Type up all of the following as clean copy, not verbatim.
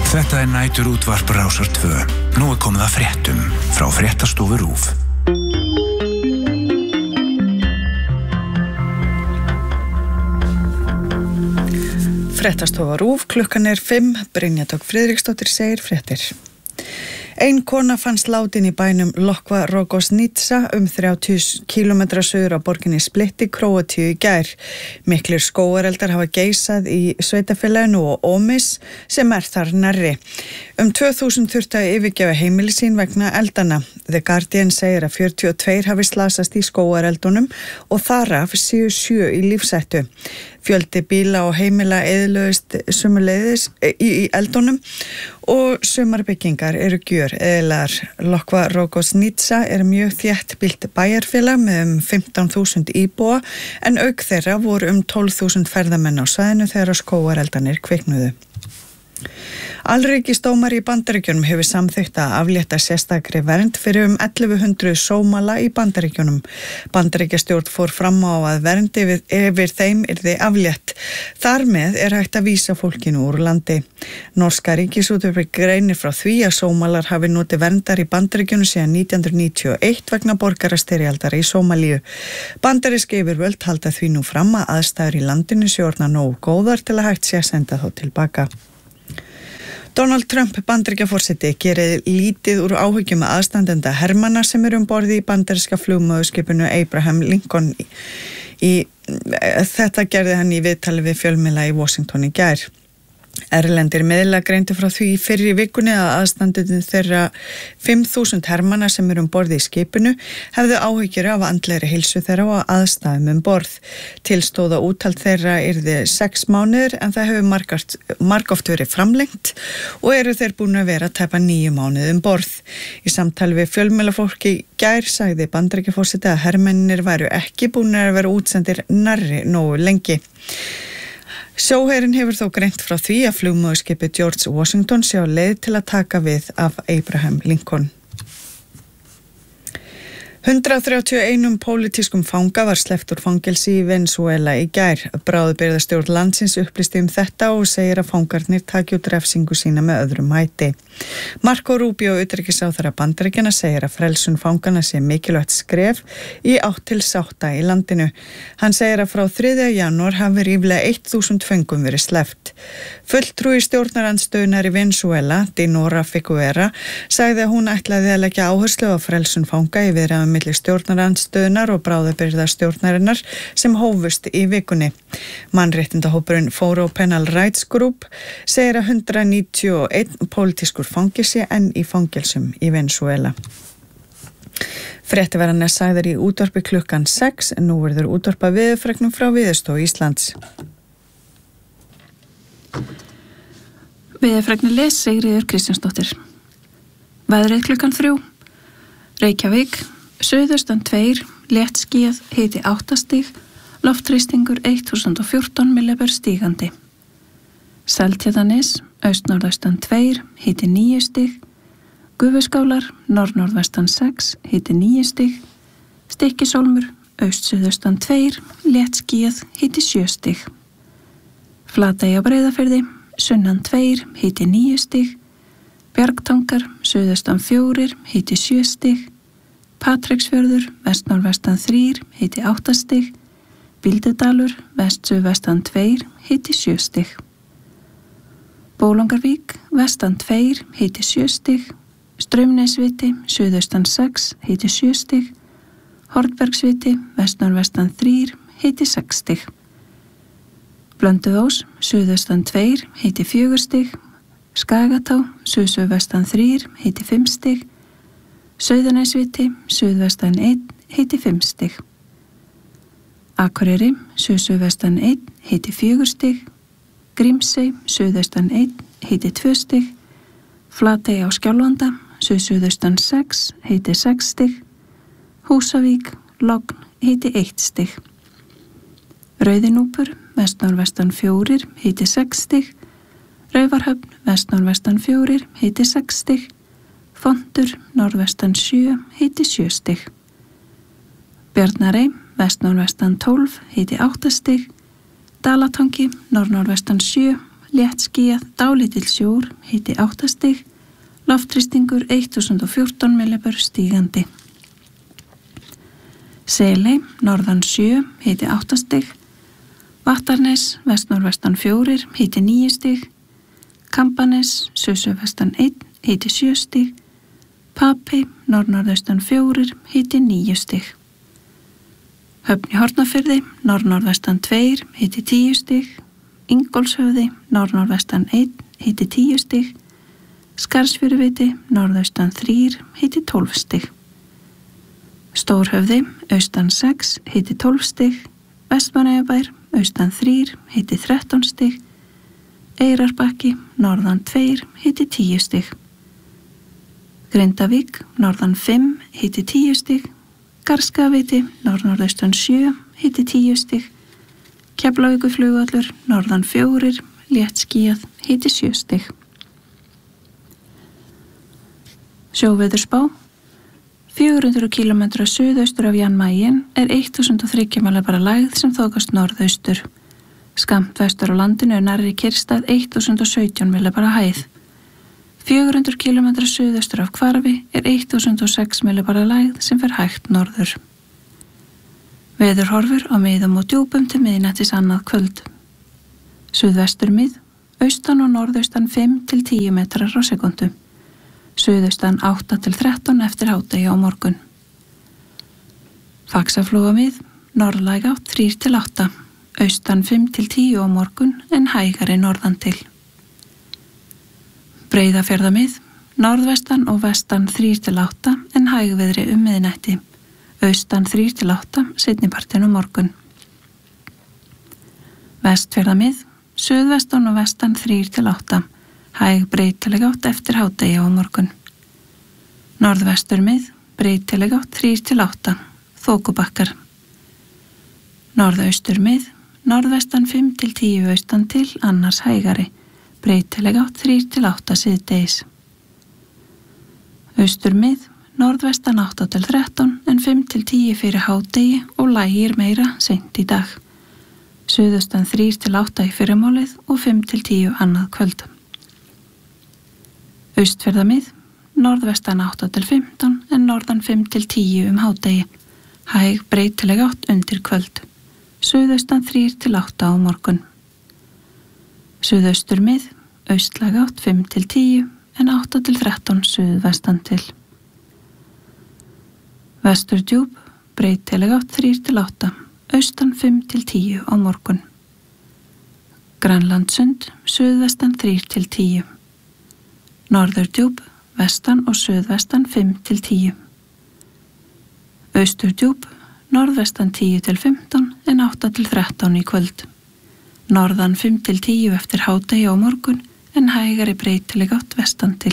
Þetta nætur útvarp Rásar 2. Nú komið að fréttum frá Fréttastofu RÚV. Fréttastofa RÚV, klukkan 5, Brynja Dögg Friðriksdóttir segir fréttir. Ein kona fannst látin í bænum Lokva Rogosnica 30 km suður á borginni Split í Króatíu í gær. Miklir skógareldar hafa geisað í sveitarfélaginu og Omis sem þar nærri. 2000 þurftu að yfirgefa heimili sín vegna eldana. The Guardian segir að 42 hafi slasast í skógareldunum og þar af séu 7 í lífshættu. Fjöldi bíla og heimila eyðilögðust sömuleiðis í eldunum og sumar byggingar eru gjöreyðilegar. Lokva Rogosnica mjög þéttbýlt bæjarfélag með 15.000 íbúa en auk þeirra voru 12.000 ferðamenn á svæðinu þegar skógareldanir kviknuðu. Alríkisdómari í Bandaríkjunum hefur samþykkt að aflétta sérstakri vernd fyrir 1100 sómala í Bandaríkjunum. Bandaríkjastjórn fór fram á að vernd yfir þeim yrði aflétt. Þar með hægt að vísa fólkinu úr landi. Norska ríkisútvarpið greinir frá því að sómalar hafi notið verndar í Bandaríkjunum síðan 1991 vegna borgarastyrjaldar í Sómalíu. Bandarísk yfirvöld halda því nú fram að aðstæður í landinu séu orðnar nógu góðar til að hægt sé að senda þá tilbaka. Donald Trump, Bandaríkjaforseti, gerir lítið úr áhyggjum aðstandenda hermanna sem eru borði í bandaríska flugmóðurskipinu Abraham Lincoln. Þetta gerði hann í viðtali við fjölmiðla í Washington í gær. Erlendir miðlar greindu frá því fyrr í vikunni að aðstandendum þeirra 5.000 hermanna sem eru borði í skipinu hefðu áhyggjur af andlegri heilsu þeirra og aðstæðum borð. Tilstóða úthald þeirra yrði 6 mánuðir en það hefur margoft verið framlengt og eru þeir búin að vera tæpa 9 mánuðir borð. Í samtali við fjölmiðlafólk í gær sagði Bandaríkjaforseti að hermennir væru ekki búin að vera útsendir nærri nógu lengi. Sjóherinn hefur þó greint frá því að flugmóðurskipið George Washington sé á leið til að taka við af Abraham Lincoln. 131 pólitískum fanga var sleppt úr fangelsi í Venesúela í gær. Bráðabirgðastjórn landsins upplýsti þetta og segir að fangarnir taki út refsingu sína með öðrum hætti. Marco Rubio, utanríkisráðherra Bandaríkjanna, segir að frelsun fanganna sé mikilvægt skref í átt til sátta í landinu. Hann segir að frá 3. janúar hafi ríflega 1000 föngum verið sleppt. Fulltrúi stjórnarandstöðunar í Venesúela, Dinora Figuera, sagði að hún ætlaði að leggja áherslu á frelsun fanga í viðræðum milli stjórnarandstöðunar og bráðabirgðastjórnarinnar sem hófust í vikunni. Mannréttindahópurinn Foro Penal Rights Group segir að 191 pólitískur fangi sé enn í fangelsum í Venesúela. Fréttiverðan sagður í útvarpi klukkan 6, nú verður útvarpa veðurfregnum frá Veðurstofu Íslands. Veðurfregni les Sigríður Kristjánsdóttir. Veðrið klukkan 3. Reykjavík, suðaustan 2, léttskýjað, hiti 8 stig, loftþrýstingur 1014 millibör stígandi. Seltjarnarnes, austnorðaustan 2, hiti 9 stig, Gufuskálar, norðnorðvestan 6, hiti 9 stig, Stykkishólmur, austsuðaustan 2, léttskýjað, hiti 7 stig. Flatey á Breiðafirði, sunnan 2, hiti 9 stig, Bjargtangar, suðaustan 4, hiti 7 stig, Patreksfjörður, vestnorðvestan 3, hiti 8 stig, Bíldudalur, vestsuðvestan 2, hiti 7 stig. Bólangarvík, vestan 2, hiti 7 stig, Straumnesviti, suðaustan 6, hiti 7 stig, Hornbergsviti, vestnorðvestan 3, hiti 6 stig. Blönduós, suðaustan 2, hiti 4 stig, Skagatá, suðvestan 3, hiti 5 stig, Sauðanesviti, suðvestan 1, hiti 5 stig. Akureyri, suðvestan 1, hiti 4 stig, Grímsey, suðaustan 1, hiti 2 stig, Flatey á Skjálfanda, suðaustan 6, hiti 6 stig, Húsavík, Logn, hiti 1 stig. Rauðinúpur, vestnorðvestan 4, hiti 6 stig, Raufarhöfn, vestnorðvestan 4, hiti 6 stig, Fontur, norðvestan 7, hiti 7 stig. Bjarnarey, vestnorðvestan 12, hiti 8 stig, Dalatangi, norðnorðvestan 7, léttskýjað, dálítill sjór, hiti 8 stig, loftþrýstingur 1014 millibör stígandi. Seley, norðan 7, hiti 8 stig, Vattarnes, vestnorvestan 4, hiti 9 stig, Kambanes, suðvestan 1, hiti 7 stig, Papey, norðnorðaustan 4, hiti 9 stig. Höfn í Hornafirði, norðnorðvestan 2, hiti 10 stig, Ingólfshöfði, norðnorðvestan 1, hiti 10 stig, Skarðsfjöruviti, norðaustan 3, hiti 12 stig. Stórhöfði, austan 6, hiti 12 stig, Vestmannaeyjabær, austan 3, hiti 13 stig, Eyrarbakki, norðan 2, hiti 10 stig. Grindavík, norðan 5, hiti 10 stig, Garðskagaviti, norðnorðaustan 7, hiti 10 stig, Keflavíkurflugvöllur, norðan 4, léttskýjað, hiti 7 stig. Sjóveðurspá. 400 km suðaustur af Jan Mayen 1003 millibara lægð sem þokast norðaustur. Skammt vestur á landinu nærri Kyrstað 1017 millibara hæð. 400 km suðaustur af Hvarfi 1006 millibara lægð sem fer hægt norður. Veðurhorfur á miðum og djúpum til miðnættis annað kvöld. Suðvestur mið, austan og norðaustan 5 til 10 metrar á sekundu. Suðaustan 8 til 13 eftir hádegi á morgun. Faxaflóa mið, norðlæg átt 3 til 8, austan 5 til 10 á morgun en hægari norðan til. Breiðafjarðamið, norðvestan og vestan 3 til 8 en hægviðri miðnætti, austan 3 til 8 seinnipartin á morgun. Vestfjarðamið, suðvestan og vestan 3 til 8, hæg breytileg átt eftir hádegi á morgun. Norðvestur mið, breytileg átt 3 til 8, þokubakkar. Norðaustur mið, norðvestan 5 til 10 austan til, annars hægari, breytileg átt 3 til 8 síðdegis. Austur mið, norðvestan 8 til 13 en 5 til 10 fyrir hádegi og lægir meira seint í dag. Suðaustan 3 til 8 í fyrramálið og 5 til 10 annað kvöld. Austfjarðamið, norðvestan 8 til 15 en norðan 5 til 10 hádegi, hæg breytileg átt undir kvöld. Suðaustan 3 til 8 á morgun. Suðaustur mið, austlæg átt 5 til 10 en 8 til 13 suðvestan til. Vestur djúp, breytileg átt 3 til 8, austan 5 til 10 á morgun. Grænlandssund, suðvestan 3 til 10. Norður djúp, vestan og suðvestan 5 til 10. Austur djúp, norðvestan 10 til 15 en 8 til 13 í kvöld. Norðan 5 til 10 eftir hádegi á morgun en hægari breytileg átt vestan til.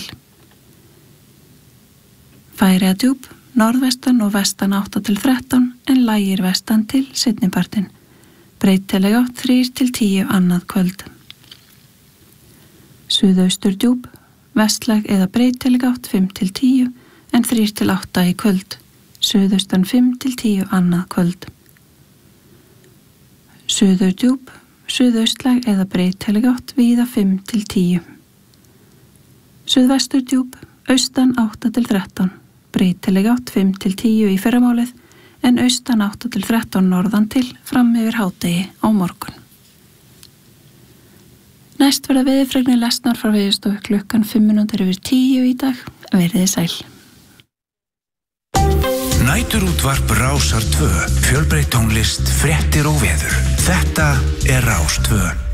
Færeyjadjúp, norðvestan og vestan 8 til 13 en lægir vestan til seinnipartin. Breytileg átt 3 til 10 annað kvöld. Suðaustur djúp, vestlæg eða breytileg átt 5 til 10 en 3 til 8 í kvöld. Suðaustan 5 til 10 annað kvöld. Suður djúp, suðaustlæg eða breytileg átt víða 5 til 10. Suðvestur djúp, austan 8 til 13, breytileg átt 5 til 10 í fyrramálið en austan 8 til 13 norðan til fram yfir hádegi á morgun. Næst verða veðurfregnir lesnar frá Veðurstofu klukkan 9:05 í dag. Verið sæl. Næturútvarp Rásar 2, fjölbreytt tónlist, fréttir og veður. Þetta er Rás 2.